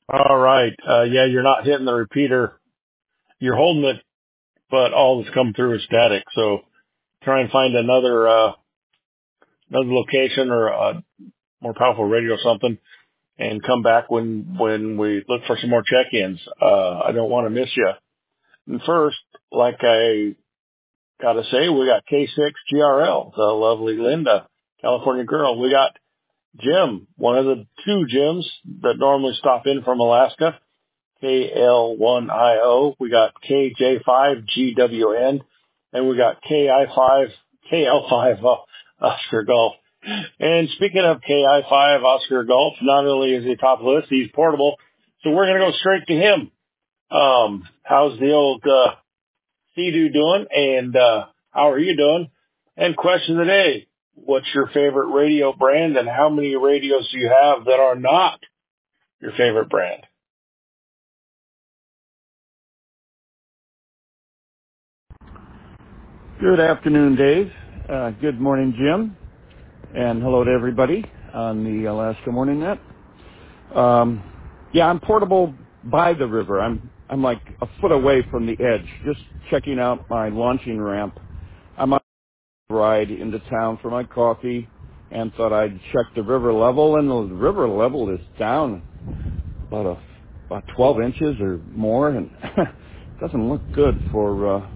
All right. Yeah, you're not hitting the repeater. You're holding it, but all that's coming through is static. So try and find another location or a more powerful radio or something and come back when we look for some more check-ins. I don't want to miss you. And first, like I gotta say, we got K6GRL, the lovely Linda, California girl. We got Jim, one of the two Jims that normally stop in from Alaska. KL1IO. We got KJ5GWN, and we got KL5 Oscar Golf. And speaking of KI5 Oscar Golf, not only is he top list, he's portable. So we're going to go straight to him. How's the old Sea-Doo doing? And how are you doing? And question of the day, what's your favorite radio brand, and how many radios do you have that are not your favorite brand? Good afternoon, Dave. Good morning, Jim. And hello to everybody on the Alaska Morning Net. Yeah, I'm portable by the river. I'm like a foot away from the edge, just checking out my launching ramp. I'm on a ride into town for my coffee and thought I'd check the river level, and the river level is down about 12 inches or more, and it doesn't look good for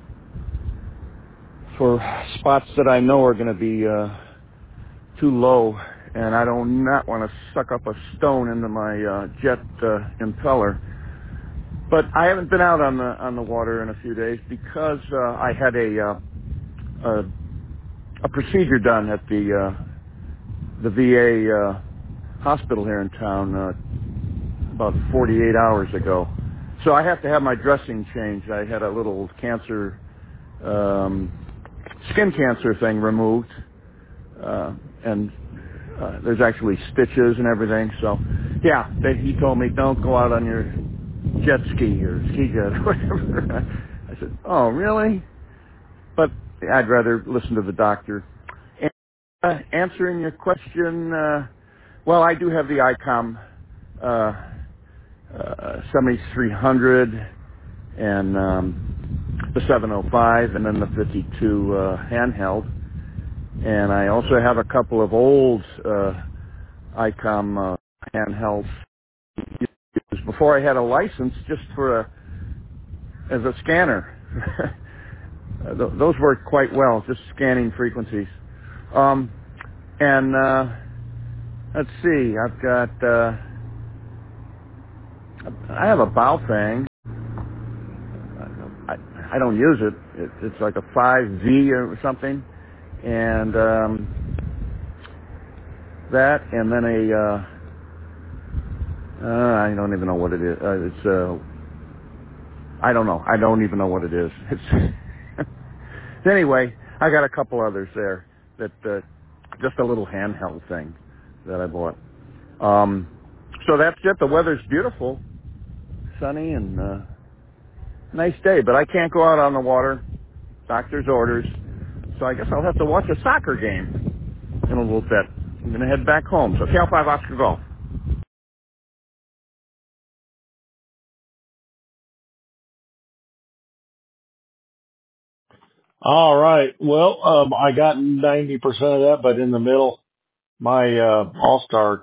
spots that I know are going to be too low, and I do not want to suck up a stone into my jet impeller. But I haven't been out on the water in a few days because I had a procedure done at the VA hospital here in town about 48 hours ago. So I have to have my dressing changed. I had a little cancer. Skin cancer thing removed, and there's actually stitches and everything. So, yeah, he told me don't go out on your jet ski or ski jet or whatever. I said, oh, really? But I'd rather listen to the doctor. And, answering your question, well, I do have the ICOM 7300 and the 705, and then the 52 handheld. And I also have a couple of old ICOM handhelds before I had a license, just as a scanner. Those work quite well, just scanning frequencies. And let's see, I have a Baofeng. I don't use it. It's like a 5V or something. And that, and then I don't even know what it is. I don't know. I don't even know what it is. Anyway, I got a couple others there that just a little handheld thing that I bought. So that's it. The weather's beautiful, sunny, and nice day. But I can't go out on the water. Doctor's orders. So I guess I'll have to watch a soccer game in a little bit. I'm going to head back home. So Cal 5 Oscar Golf. All right. Well, I got 90% of that, but in the middle, my All-Star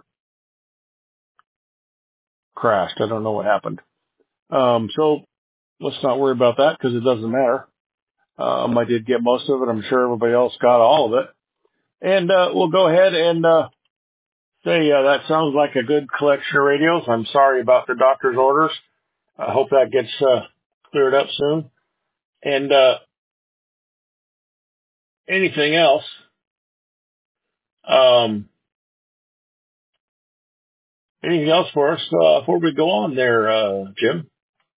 crashed. I don't know what happened. So let's not worry about that because it doesn't matter. I did get most of it. I'm sure everybody else got all of it. And we'll go ahead and say that sounds like a good collection of radios. I'm sorry about the doctor's orders. I hope that gets cleared up soon. And anything else? Anything else for us before we go on there, Jim?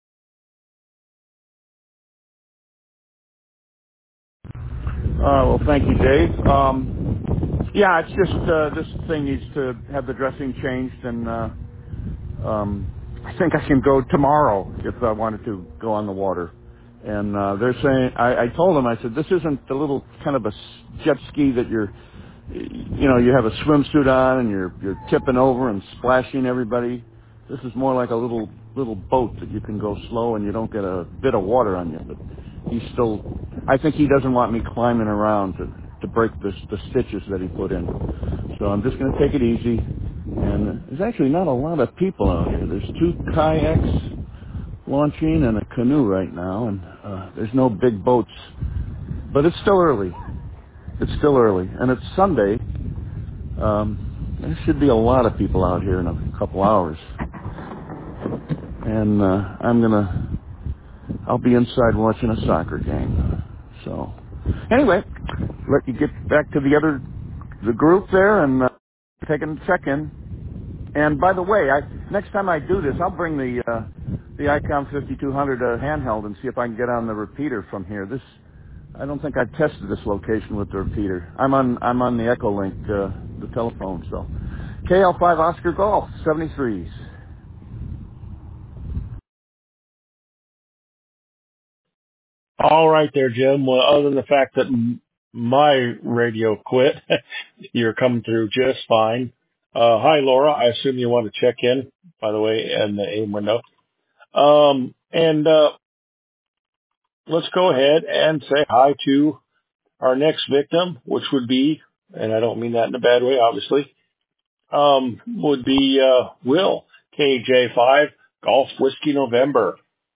Well, thank you, Dave. Yeah, it's just this thing needs to have the dressing changed, and I think I can go tomorrow if I wanted to go on the water. And they're saying, I told them, I said, this isn't the little kind of a jet ski that you have a swimsuit on and you're tipping over and splashing everybody. This is more like a little boat that you can go slow and you don't get a bit of water on you. But he's still, I think he doesn't want me climbing around to break the stitches that he put in. So I'm just going to take it easy. And there's actually not a lot of people out here. There's 2 kayaks launching and a canoe right now, and there's no big boats. But it's still early. It's still early, and it's Sunday. There should be a lot of people out here in a couple hours. And I'll be inside watching a soccer game. So, anyway, let you get back to the group there and taking a check-in. And by the way, next time I do this, I'll bring the ICOM 5200 handheld and see if I can get on the repeater from here. I don't think I've tested this location with the repeater. I'm on the Echolink, the telephone. So, KL5 Oscar Golf 73s. All right there, Jim. Well, other than the fact that my radio quit, you're coming through just fine. Hi, Laura. I assume you want to check in, by the way, in the AIM window. And let's go ahead and say hi to our next victim, which would be, and I don't mean that in a bad way, obviously, would be Will, KJ5, Golf Whiskey November,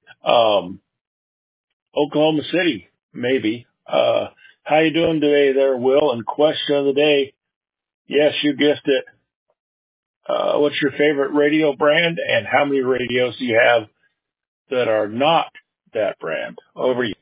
Oklahoma City, maybe. How you doing today there, Will? And question of the day, yes, you guessed it. What's your favorite radio brand, and how many radios do you have that are not that brand? Over to you.